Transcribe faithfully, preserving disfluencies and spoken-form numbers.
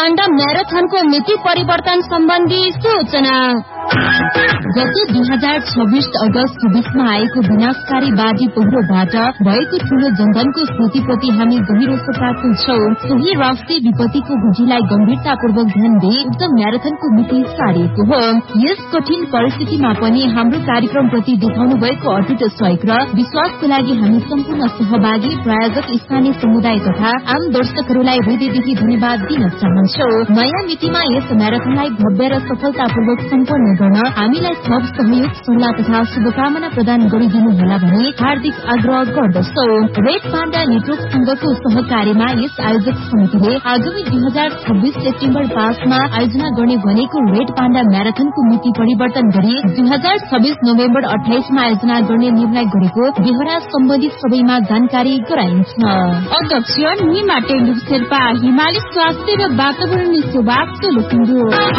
Panda म्याराथनको मिति परिवर्तन सम्बन्धी सूचना। गत दुई हजार छब्बीस अगस्त छब्बीसमा आएको विनाशकारी बाढी पहिरोबाट भएको ठूलो जनधनको स्थितिप्रति हामी गहिरो शोकाकुल छौं। सोही राष्ट्रिय विपत्तिको घुटीलाई गम्भीरतापूर्वक ध्यान दिई उक्त म्याराथनको मिति सारिएको हो। यस कठिन परिस्थितिमा पनि हाम्रो कार्यक्रमप्रति देखाउनु भएको अटुट सहयोग र विश्वासको लागि हामी सम्पूर्ण सहभागी प्रायोजक स्थानीय समुदाय तथा आम दर्शकहरूलाई हृदयदेखि धन्यवाद दिन चाहन्छौ। नयाँ मितिमा यस म्याराथनलाई भव्य र सफलतापूर्वक सम्पन्न गर्न हामीलाई थप सहयोग सल्लाह तथा शुभकामना प्रदान गरिदिनुहोला भनी हार्दिक आग्रह गर्दछौ। रेड पाण्डा नेटवर्क संघको सहकार्यमा यस आयोजक समितिले आगामी दुई हजार छब्बीस सेप्टेम्बर पाँचमा आयोजना गर्ने भनेको रेड पाण्डा म्याराथनको मिति परिवर्तन गरी दुई हजार छब्बीस नोभेम्बर अठाइसमा आयोजना गर्ने निर्णय गरेको बेहोरा सम्बन्धित सबैमा जानकारी गराइन्छ। अध्यक्ष निमा टेन्डुप शेर्पा, हिमाली स्वास्थ्य र वातावरण सेवा सोलुखुम्बु।